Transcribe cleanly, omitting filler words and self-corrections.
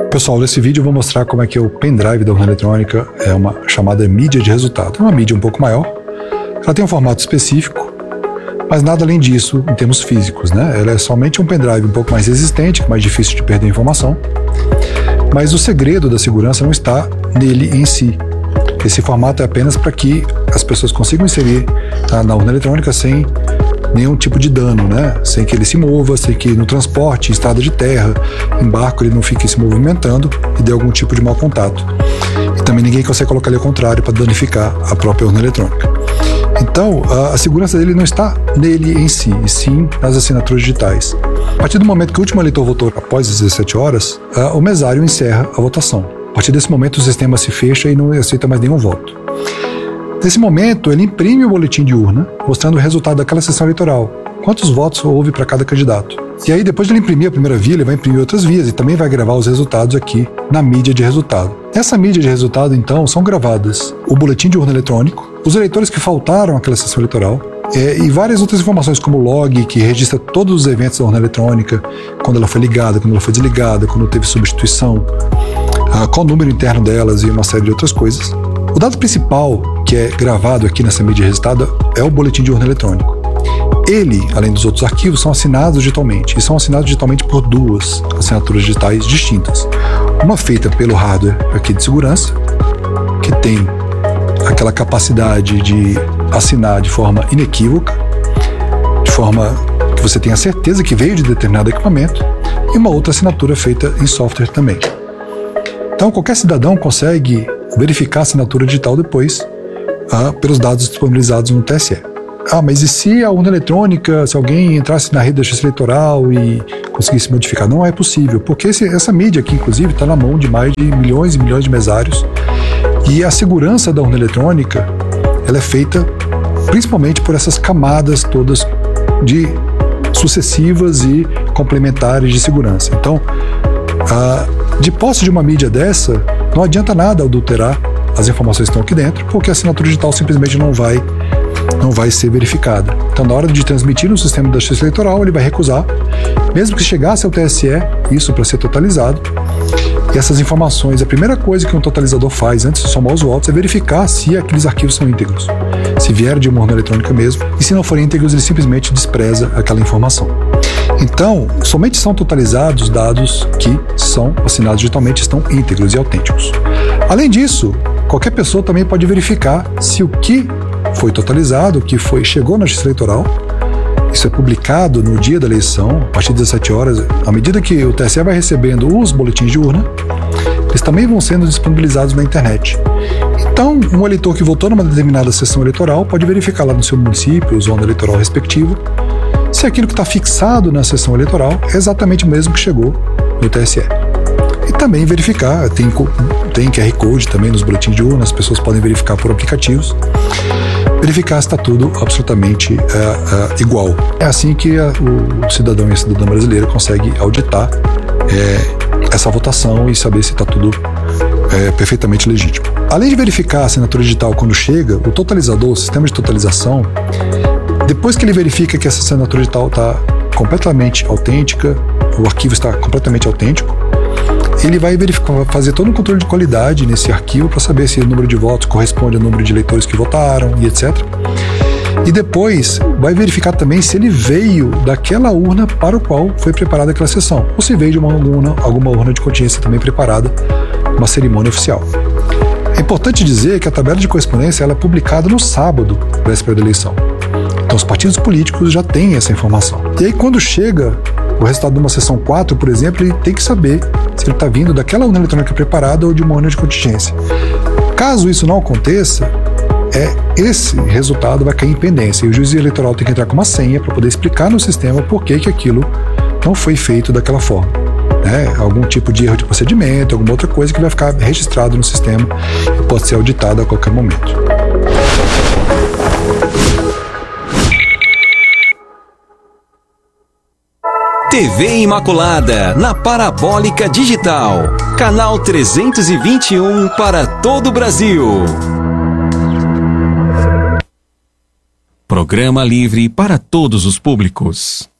Pessoal, nesse vídeo eu vou mostrar como é que o pendrive da urna eletrônica é uma chamada mídia de resultado. É uma mídia um pouco maior, ela tem um formato específico, mas nada além disso em termos físicos, né? Ela é somente um pendrive um pouco mais resistente, mais difícil de perder informação, mas o segredo da segurança não está nele em si. Esse formato é apenas para que as pessoas consigam inserir na urna eletrônica sem nenhum tipo de dano, né? Sem que ele se mova, sem que no transporte, em estrada de terra, em barco, ele não fique se movimentando e dê algum tipo de mau contato. E também ninguém consegue colocar ele ao contrário para danificar a própria urna eletrônica. Então, a segurança dele não está nele em si, e sim nas assinaturas digitais. A partir do momento que o último eleitor votou após as 17 horas, o mesário encerra a votação. A partir desse momento, o sistema se fecha e não aceita mais nenhum voto. Nesse momento, ele imprime o boletim de urna, mostrando o resultado daquela sessão eleitoral, quantos votos houve para cada candidato. E aí, depois de ele imprimir a primeira via, ele vai imprimir outras vias e também vai gravar os resultados aqui na mídia de resultado. Nessa mídia de resultado, então, são gravadas o boletim de urna eletrônico, os eleitores que faltaram àquela sessão eleitoral, e várias outras informações, como o log, que registra todos os eventos da urna eletrônica, quando ela foi ligada, quando ela foi desligada, quando teve substituição, qual o número interno delas e uma série de outras coisas. O dado principal que é gravado aqui nessa mídia de resultado é o boletim de urna eletrônico. Ele, além dos outros arquivos, são assinados digitalmente, e são assinados digitalmente por duas assinaturas digitais distintas. Uma feita pelo hardware aqui de segurança, que tem aquela capacidade de assinar de forma inequívoca, de forma que você tenha certeza que veio de determinado equipamento, e uma outra assinatura feita em software também. Então, qualquer cidadão consegue verificar a assinatura digital depois pelos dados disponibilizados no TSE. Mas e se a urna eletrônica, se alguém entrasse na rede da Justiça Eleitoral e conseguisse modificar? Não é possível, porque essa mídia aqui, inclusive, está na mão de mais de milhões e milhões de mesários, e a segurança da urna eletrônica ela é feita principalmente por essas camadas todas de sucessivas e complementares de segurança. Então, de posse de uma mídia dessa, não adianta nada adulterar as informações que estão aqui dentro, porque a assinatura digital simplesmente não vai ser verificada. Então, na hora de transmitir no sistema da Justiça Eleitoral, ele vai recusar, mesmo que chegasse ao TSE, isso para ser totalizado. E essas informações, a primeira coisa que um totalizador faz antes de somar os votos é verificar se aqueles arquivos são íntegros, se vieram de uma urna eletrônica mesmo, e se não forem íntegros, ele simplesmente despreza aquela informação. Então, somente são totalizados dados que são assinados digitalmente, estão íntegros e autênticos. Além disso, qualquer pessoa também pode verificar se o que foi totalizado, o que chegou na Justiça Eleitoral, isso é publicado no dia da eleição, a partir das 17 horas, à medida que o TSE vai recebendo os boletins de urna, eles também vão sendo disponibilizados na internet. Então, um eleitor que votou numa determinada sessão eleitoral pode verificar lá no seu município, zona eleitoral respectiva, se aquilo que está fixado na sessão eleitoral é exatamente o mesmo que chegou no TSE. E também verificar, tem QR Code também nos boletins de urna, as pessoas podem verificar por aplicativos, verificar se está tudo absolutamente igual. É assim que o cidadão e a cidadã brasileira conseguem auditar essa votação e saber se está tudo perfeitamente legítimo. Além de verificar a assinatura digital quando chega, o totalizador, o sistema de totalização, depois que ele verifica que essa assinatura digital está completamente autêntica, o arquivo está completamente autêntico, ele vai fazer todo um controle de qualidade nesse arquivo para saber se o número de votos corresponde ao número de eleitores que votaram e etc. E depois vai verificar também se ele veio daquela urna para o qual foi preparada aquela sessão, ou se veio de alguma urna de contingência também preparada, uma cerimônia oficial. É importante dizer que a tabela de correspondência ela é publicada no sábado, véspera da eleição. Então os partidos políticos já têm essa informação. E aí quando chega o resultado de uma sessão 4, por exemplo, ele tem que saber se ele está vindo daquela urna eletrônica preparada ou de uma urna de contingência. Caso isso não aconteça, esse resultado vai cair em pendência e o juiz eleitoral tem que entrar com uma senha para poder explicar no sistema por que aquilo não foi feito daquela forma. Algum tipo de erro de procedimento, alguma outra coisa que vai ficar registrado no sistema e pode ser auditado a qualquer momento. TV Imaculada, na Parabólica Digital. Canal 321 para todo o Brasil. Programa livre para todos os públicos.